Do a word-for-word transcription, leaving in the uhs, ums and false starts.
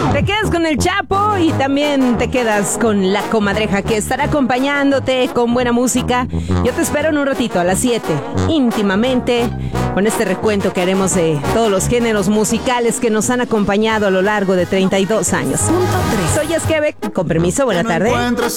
Te quedas con el Chapo y también te quedas con la comadreja que estará acompañándote con buena música. Yo te espero en un ratito a las siete, íntimamente, con este recuento que haremos de todos los géneros musicales que nos han acompañado a lo largo de treinta y dos años. Soy Esquebe, con permiso, buena tarde.